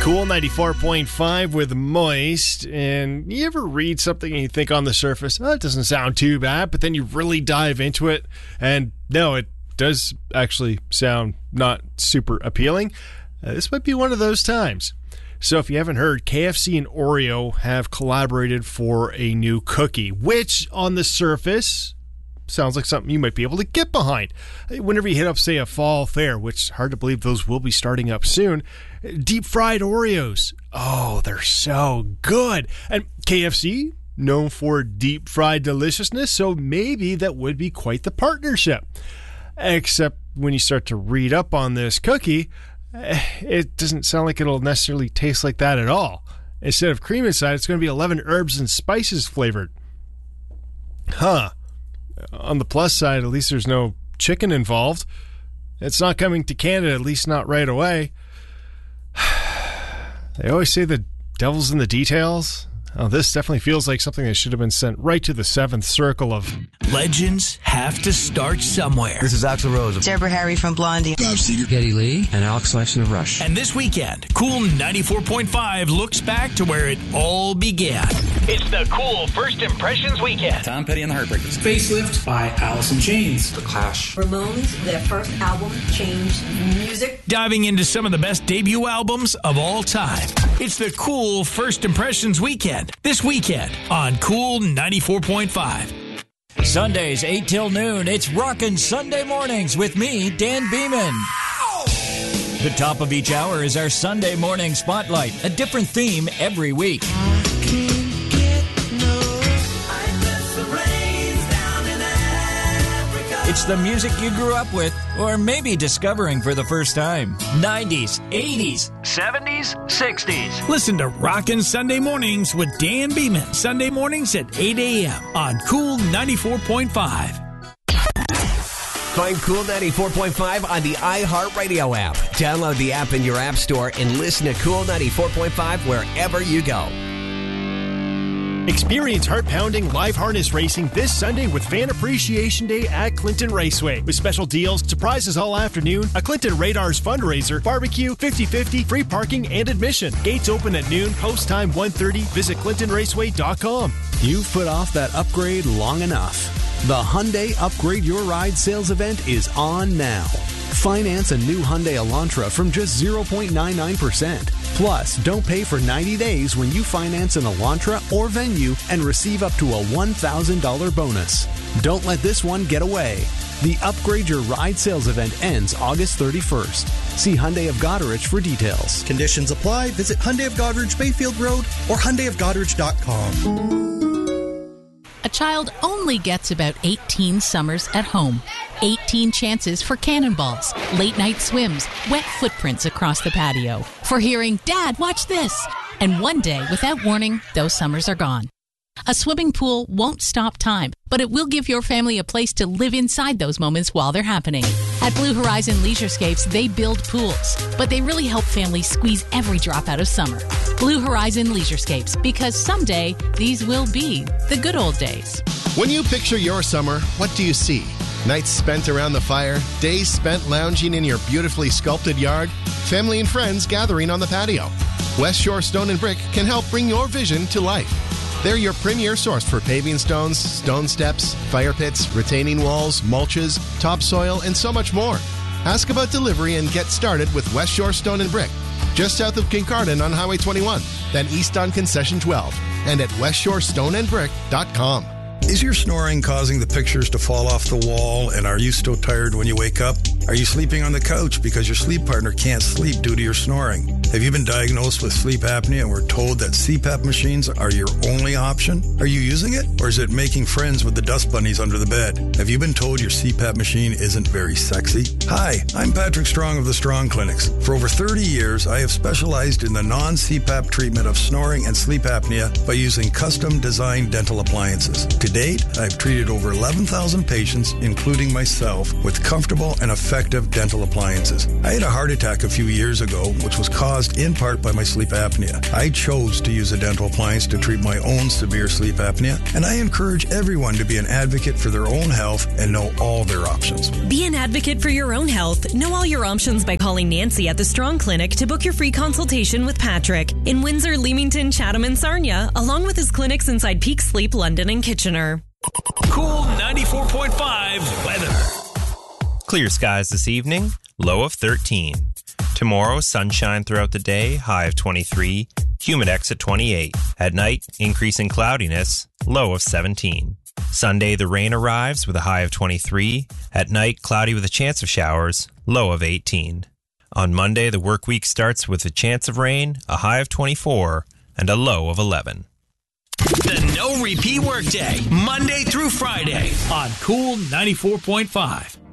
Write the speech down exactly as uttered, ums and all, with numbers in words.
Cool ninety-four point five with Moist. And you ever read something and you think on the surface, oh, it doesn't sound too bad, but then you really dive into it and no, it does actually sound not super appealing. Uh, this might be one of those times. So if you haven't heard, K F C and Oreo have collaborated for a new cookie, which on the surface sounds like something you might be able to get behind. Whenever you hit up, say, a fall fair, which hard to believe those will be starting up soon, deep fried Oreos. Oh, they're so good. And K F C, known for deep fried deliciousness, so maybe that would be quite the partnership. Except when you start to read up on this cookie, it doesn't sound like it'll necessarily taste like that at all. Instead of cream inside, it's going to be eleven herbs and spices flavored. Huh. On the plus side, at least there's no chicken involved. It's not coming to Canada, at least not right away. They always say the devil's in the details. Oh, this definitely feels like something that should have been sent right to the seventh circle of... Legends have to start somewhere. This is Axl Rose. Deborah Harry from Blondie. Bob Seger. Geddy Lee. And Alex Lifeson of Rush. And this weekend, Cool ninety-four point five looks back to where it all began. It's the Cool First Impressions Weekend. Tom Petty and the Heartbreakers. Facelift by Alice in Chains. The Clash. Ramones, their first album, changed music. Diving into some of the best debut albums of all time. It's the Cool First Impressions Weekend. This weekend on Cool ninety-four point five. Sundays, eight till noon, it's Rockin' Sunday Mornings with me, Dan Beeman. The top of each hour is our Sunday morning spotlight, a different theme every week. It's the music you grew up with, or maybe discovering for the first time. nineties, eighties, seventies, sixties. Listen to Rockin' Sunday Mornings with Dan Beeman. Sunday mornings at eight a.m. on Cool ninety-four point five. Find Cool ninety-four point five on the iHeartRadio app. Download the app in your app store and listen to Cool ninety-four point five wherever you go. Experience heart-pounding live harness racing this Sunday with Fan Appreciation Day at Clinton Raceway. With special deals, surprises all afternoon, a Clinton Radars fundraiser, barbecue, fifty-fifty, free parking, and admission. Gates open at noon, post time one thirty. Visit clinton raceway dot com. You've put off that upgrade long enough. The Hyundai Upgrade Your Ride sales event is on now. Finance a new Hyundai Elantra from just zero point nine nine percent. Plus, don't pay for ninety days when you finance an Elantra or Venue and receive up to a one thousand dollars bonus. Don't let this one get away. The Upgrade Your Ride sales event ends August thirty-first. See Hyundai of Goderich for details. Conditions apply. Visit Hyundai of Goderich, Bayfield Road, or hyundai of goderich dot com. A child only gets about eighteen summers at home. eighteen chances for cannonballs, late-night swims, wet footprints across the patio, for hearing, "Dad, watch this!" And one day, without warning, those summers are gone. A swimming pool won't stop time, but it will give your family a place to live inside those moments while they're happening. At Blue Horizon Leisurescapes, they build pools, but they really help families squeeze every drop out of summer. Blue Horizon Leisurescapes, because someday these will be the good old days. When you picture your summer, what do you see? Nights spent around the fire, days spent lounging in your beautifully sculpted yard, family and friends gathering on the patio. West Shore Stone and Brick can help bring your vision to life. They're your premier source for paving stones, stone steps, fire pits, retaining walls, mulches, topsoil, and so much more. Ask about delivery and get started with West Shore Stone and Brick, just south of Kincardine on Highway twenty-one, then east on Concession twelve, and at west shore stone and brick dot com. Is your snoring causing the pictures to fall off the wall, and are you so tired when you wake up? Are you sleeping on the couch because your sleep partner can't sleep due to your snoring? Have you been diagnosed with sleep apnea and were told that C PAP machines are your only option? Are you using it, or is it making friends with the dust bunnies under the bed? Have you been told your C PAP machine isn't very sexy? Hi, I'm Patrick Strong of the Strong Clinics. For over thirty years, I have specialized in the non-C PAP treatment of snoring and sleep apnea by using custom-designed dental appliances. To date, I've treated over eleven thousand patients, including myself, with comfortable and effective dental appliances. I had a heart attack a few years ago, which was caused caused in part by my sleep apnea. I chose to use a dental appliance to treat my own severe sleep apnea, and I encourage everyone to be an advocate for their own health and know all their options. Be an advocate for your own health. Know all your options by calling Nancy at the Strong Clinic to book your free consultation with Patrick in Windsor, Leamington, Chatham, and Sarnia, along with his clinics inside Peak Sleep, London, and Kitchener. Cool ninety-four point five weather. Clear skies this evening, low of thirteen. Tomorrow, sunshine throughout the day, high of twenty-three. Humidex at twenty-eight. At night, increasing cloudiness, low of seventeen. Sunday, the rain arrives with a high of twenty-three. At night, cloudy with a chance of showers, low of eighteen. On Monday, the work week starts with a chance of rain, a high of twenty-four, and a low of eleven. The no repeat workday, Monday through Friday on Cool ninety-four point five.